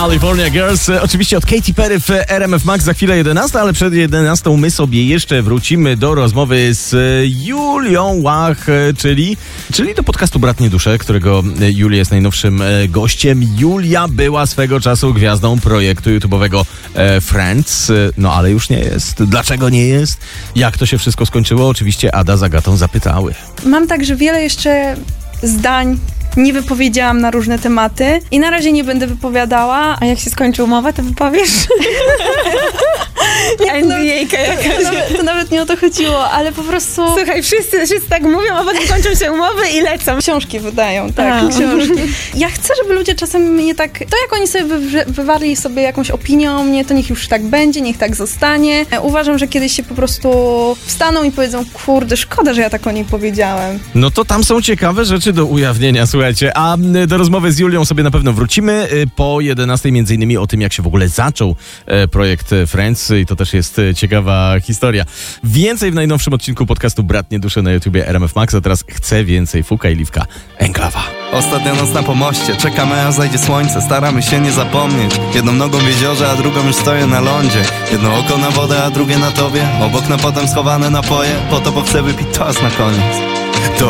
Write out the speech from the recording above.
California Girls. Oczywiście od Katy Perry w RMF Max za chwilę 11, ale przed 11 my sobie jeszcze wrócimy do rozmowy z Julią Łach, czyli do podcastu Bratnie Dusze, którego Julia jest najnowszym gościem. Julia była swego czasu gwiazdą projektu YouTube'owego Friends, no ale już nie jest. Dlaczego nie jest? Jak to się wszystko skończyło? Oczywiście Ada z Agatą zapytały. Mam także wiele jeszcze zdań nie wypowiedziałam na różne tematy i na razie nie będę wypowiadała. A jak się skończy umowa, to wypowiesz? NBA-ka jakaś. To nawet nie o to chodziło, ale po prostu... Słuchaj, wszyscy tak mówią, a potem kończą się umowy i lecą. Książki wydają, tak, książki. Ja chcę, żeby ludzie czasem mnie tak... To jak oni sobie wywarli sobie jakąś opinię o mnie, to niech już tak będzie, niech tak zostanie. Uważam, że kiedyś się po prostu wstaną i powiedzą, kurde, szkoda, że ja tak o niej powiedziałem. No to tam są ciekawe rzeczy do ujawnienia, słuchajcie. A do rozmowy z Julią sobie na pewno wrócimy po 11 między innymi o tym, jak się w ogóle zaczął projekt Friends i to też jest ciekawa historia. Więcej w najnowszym odcinku podcastu Bratnie Dusze na YouTubie RMF Max, a teraz Chcę więcej, Fuka i Liwka, Enklawa. Ostatnia noc na pomoście, czekamy aż zajdzie słońce, staramy się nie zapomnieć. Jedną nogą w jeziorze, a drugą już stoję na lądzie. Jedno oko na wodę, a drugie na tobie. Obok na potem schowane napoje, po to bo chcę wypić toast na koniec. To